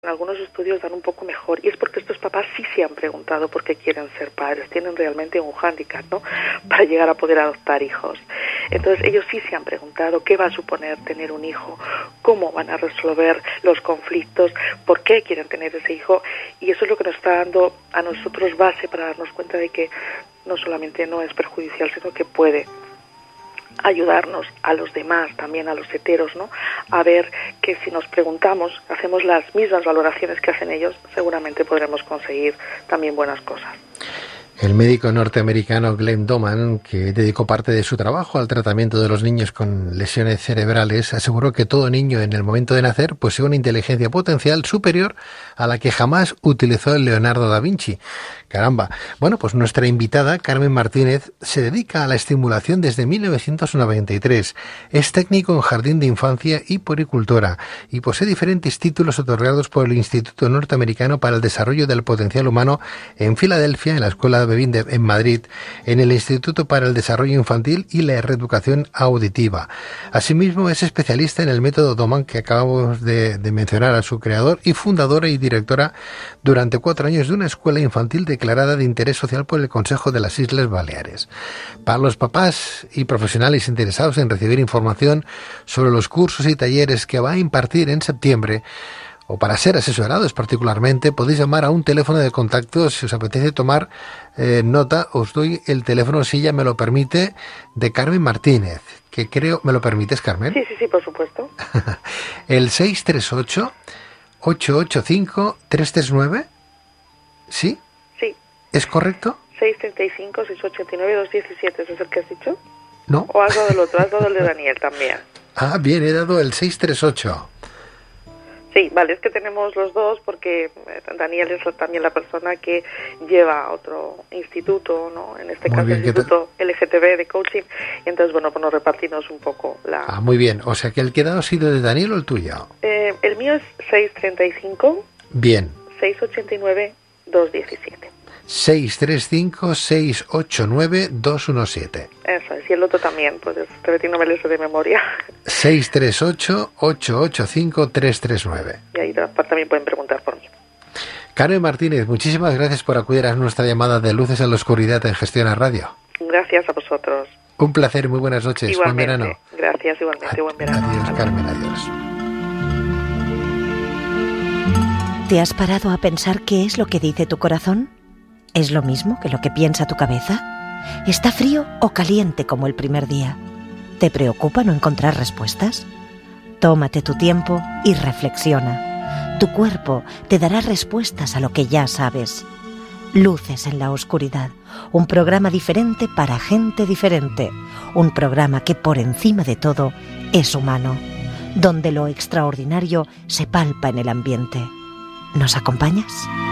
algunos estudios dan un poco mejor, y es porque estos papás sí se han preguntado por qué quieren ser padres, tienen realmente un hándicap, ¿no?, para llegar a poder adoptar hijos. Entonces ellos sí se han preguntado qué va a suponer tener un hijo, cómo van a resolver los conflictos, por qué quieren tener ese hijo, y eso es lo que nos está dando a nosotros base para darnos cuenta de que no solamente no es perjudicial, sino que puede ayudarnos a los demás, también a los heteros, ¿no?, a ver que si nos preguntamos, hacemos las mismas valoraciones que hacen ellos, seguramente podremos conseguir también buenas cosas. El médico norteamericano Glenn Doman, que dedicó parte de su trabajo al tratamiento de los niños con lesiones cerebrales, aseguró que todo niño en el momento de nacer posee una inteligencia potencial superior a la que jamás utilizó Leonardo da Vinci. Caramba. Bueno, pues nuestra invitada, Carmen Martínez, se dedica a la estimulación desde 1993. Es técnico en jardín de infancia y puericultora y posee diferentes títulos otorgados por el Instituto Norteamericano para el Desarrollo del Potencial Humano en Filadelfia, en la Escuela de Bevin en Madrid, en el Instituto para el Desarrollo Infantil y la Reeducación Auditiva. Asimismo, es especialista en el método Doman, que acabamos de mencionar a su creador, y fundadora y directora durante 4 años de una escuela infantil declarada de interés social por el Consejo de las Islas Baleares. Para los papás y profesionales interesados en recibir información sobre los cursos y talleres que va a impartir en septiembre, o para ser asesorados particularmente, podéis llamar a un teléfono de contacto. Si os apetece tomar nota, os doy el teléfono, si ella me lo permite, de Carmen Martínez, que creo... ¿Me lo permites, Carmen? Sí, por supuesto. El 638-885-339, ¿sí? Sí. ¿Es correcto? 635-689-217, ¿ese es el que has dicho? No. ¿O has dado el otro? Has dado el de Daniel también. Ah, bien, he dado el 638. Sí, vale, es que tenemos los dos porque Daniel es también la persona que lleva otro instituto, ¿no? En este caso el Instituto LGTB de Coaching, y entonces, bueno, pues nos repartimos un poco la... Ah, muy bien, o sea que el que he dado ha sido de Daniel o el tuyo. El mío es 635... Bien. 689-217. 635-689-217. Eso es, y el otro también, pues no me lo sé de memoria. 638-885-339. Y ahí también pueden preguntar por mí. Carmen Martínez, muchísimas gracias por acudir a nuestra llamada de Luces en la Oscuridad en Gestión a Radio. Gracias a vosotros. Un placer, muy buenas noches. Igualmente. Buen verano. Gracias, igualmente, buen verano. Adiós, Carmen, adiós. ¿Te has parado a pensar qué es lo que dice tu corazón? ¿Es lo mismo que lo que piensa tu cabeza? ¿Está frío o caliente como el primer día? ¿Te preocupa no encontrar respuestas? Tómate tu tiempo y reflexiona. Tu cuerpo te dará respuestas a lo que ya sabes. Luces en la oscuridad, un programa diferente para gente diferente, un programa que por encima de todo es humano, donde lo extraordinario se palpa en el ambiente. ¿Nos acompañas?